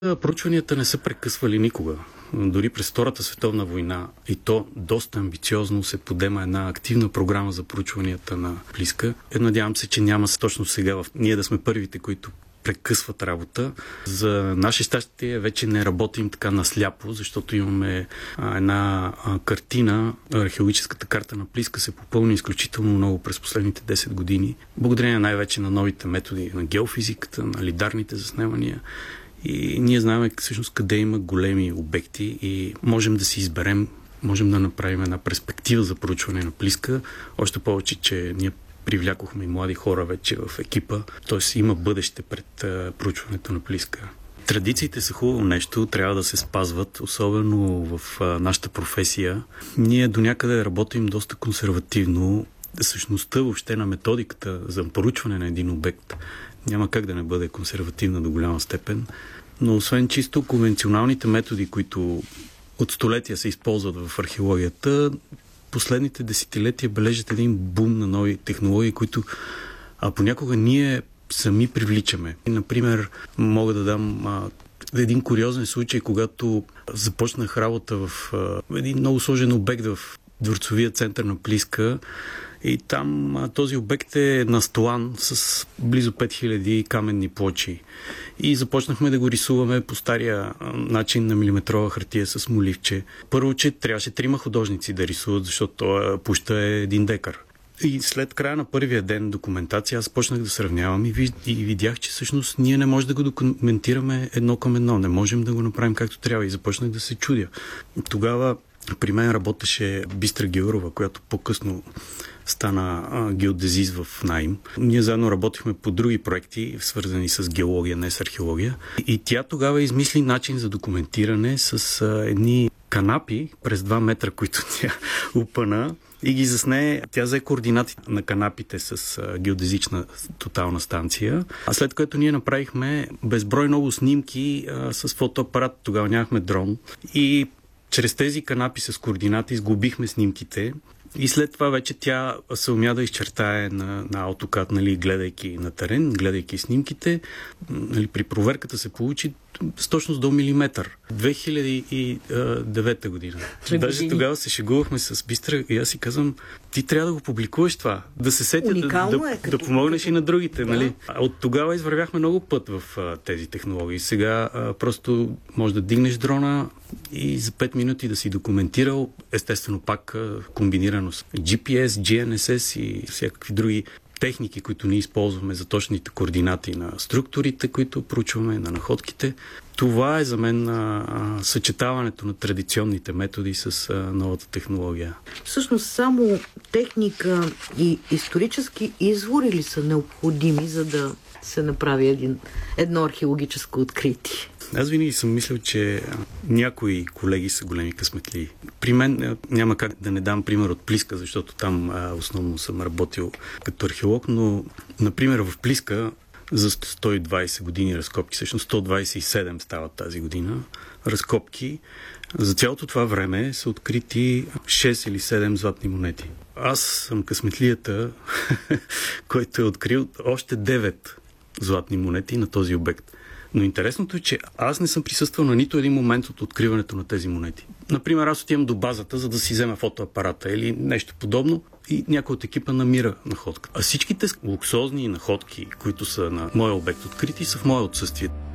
Проучванията не са прекъсвали никога. Дори през Втората световна война, и то доста амбициозно, се подема една активна програма за проучванията на Плиска. Надявам се, че няма точно сега ние да сме първите, които прекъсват работа. За наше щастие вече не работим така насляпо, защото имаме една картина. Археологическата карта на Плиска се попълни изключително много през последните 10 години. Благодарение най-вече на новите методи на геофизиката, на лидарните заснемания. И ние знаем всъщност къде има големи обекти и можем да си изберем, можем да направим една перспектива за проучване на Плиска. Още повече, че ние привлякохме и млади хора вече в екипа, т.е. има бъдеще пред проучването на Плиска. Традициите са хубаво нещо, трябва да се спазват, особено в нашата професия. Ние до някъде работим доста консервативно. Същността въобще на методиката за проучване на един обект няма как да не бъде консервативна до голяма степен, но освен чисто конвенционалните методи, които от столетия се използват в археологията, последните десетилетия бележат един бум на нови технологии, които понякога ние сами привличаме. Например, мога да дам един куриозен случай, когато започнах работа в един много сложен обект в дворцовия център на Плиска. И там този обект е настоан с близо 5000 каменни плочи. И започнахме да го рисуваме по стария начин на милиметрова хартия с моливче. Първо, че трябваше 3 художници да рисуват, защото площа е 1 декар. И след края на първия ден документация аз почнах да сравнявам и видях, че всъщност ние не можем да го документираме едно към едно. Не можем да го направим както трябва. И започнах да се чудя. Тогава при мен работеше Бистра Георова, която по-късно стана геодезист в НАИМ. Ние заедно работихме по други проекти, свързани с геология, не с археология. И тя тогава измисли начин за документиране с едни канапи през 2 метра, които тя упъна и ги засне. Тя взе координати на канапите с геодезична тотална станция. А след което ние направихме безброй много снимки с фотоапарат. Тогава нямахме дрон. И чрез тези канапи с координати изгубихме снимките. И след това вече тя се умя да изчертае на AutoCAD, гледайки на терен, гледайки снимките. При проверката се получи с точност до милиметър. 2009 година. Даже тогава се шегувахме с Бистра и аз си казвам, ти трябва да го публикуваш това, да се сетя, да помогнеш и на другите. Да. Нали? От тогава извървяхме много път в тези технологии. Сега просто можеш да дигнеш дрона и за 5 минути да си документирал, естествено пак комбинирано с GPS, GNSS и всякакви други техники, които ние използваме за точните координати на структурите, които проучваме, на находките. Това е за мен съчетаването на традиционните методи с новата технология. Всъщност само техника и исторически извори ли са необходими, за да се направи едно археологическо откритие? Аз винаги съм мислил, че някои колеги са големи късметли. При мен няма как да не дам пример от Плиска, защото там основно съм работил като археолог, но, например, в Плиска за 120 години разкопки, всъщност 127 стават тази година разкопки. За цялото това време са открити 6 или 7 златни монети. Аз съм късметлията, който е открил още 9 златни монети на този обект. Но интересното е, че аз не съм присъствал на нито един момент от откриването на тези монети. Например, аз отивам до базата, за да си взема фотоапарата или нещо подобно и някой от екипа намира находка. А всичките луксозни находки, които са на моя обект открити, са в мое отсъствие.